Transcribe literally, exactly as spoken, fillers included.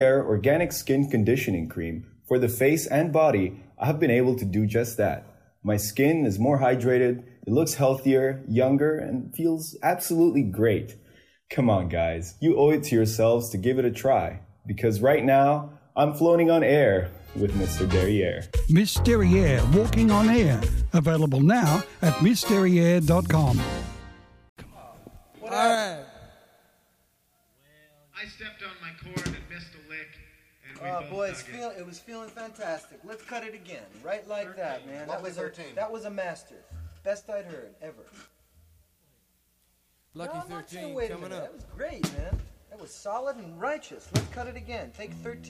Air Organic Skin Conditioning Cream for the face and body, I've been able to do just that. My skin is more hydrated, it looks healthier, younger, and feels absolutely great. Come on, guys, you owe it to yourselves to give it a try, because right now, I'm floating on air with Mister Derriere. Miss Derriere, walking on air. Available now at miss derriere dot com. All right. I stepped on my cord and missed a lick. And we Oh both boy, dug it's it. feel, it was feeling fantastic. Let's cut it again, right like that, man. That was a, thirteen. that was a master, best I'd heard ever. Lucky No, I'm not saying thirteen wait a coming minute. up. That was great, man. That was solid and righteous. Let's cut it again. Take thirteen.